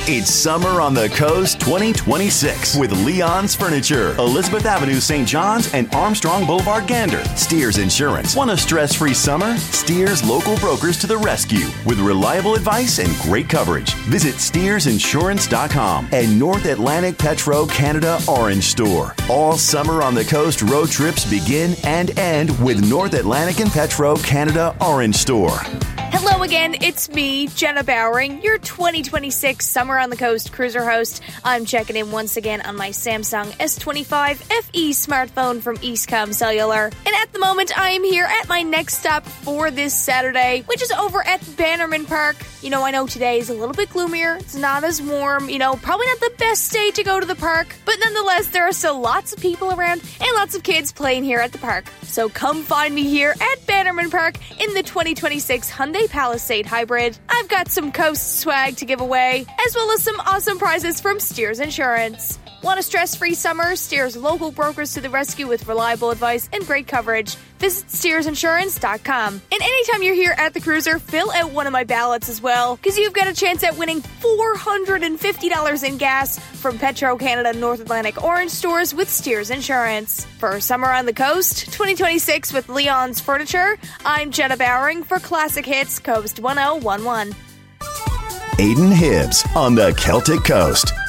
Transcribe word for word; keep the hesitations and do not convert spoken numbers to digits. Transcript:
It's Summer on the Coast twenty twenty-six with Leon's Furniture, Elizabeth Avenue, Saint John's, and Armstrong Boulevard, Gander. Steers Insurance. Want a stress-free summer? Steers local brokers to the rescue with reliable advice and great coverage. Visit steers insurance dot com and North Atlantic Petro Canada Orange Store. All Summer on the Coast road trips begin and end with North Atlantic and Petro Canada Orange Store. Hello again, it's me, Jenna Bowering, your twenty twenty-six Summer on the Coast cruiser host. I'm checking in once again on my Samsung S twenty-five F E smartphone from Eastcom Cellular. And at the moment, I am here at my next stop for this Saturday, which is over at Bannerman Park. You know, I know today is a little bit gloomier, it's not as warm, you know, probably not the best day to go to the park, but nonetheless, there are still lots of people around and lots of kids playing here at the park. So come find me here at Bannerman Park in the twenty twenty-six Hyundai Palisade Hybrid. I've got some Coast swag to give away, as well as some awesome prizes from Steers Insurance. Want a stress-free summer? Steers local brokers to the rescue with reliable advice and great coverage. Visit steers insurance dot com. And anytime you're here at the cruiser, fill out one of my ballots as well, because you've got a chance at winning four hundred fifty dollars in gas from Petro Canada North Atlantic Orange Stores with Steers Insurance. For Summer on the Coast twenty twenty-six with Leon's Furniture, I'm Jenna Bowering for Classic Hits Coast ten eleven. Aiden Hibbs on the Celtic Coast.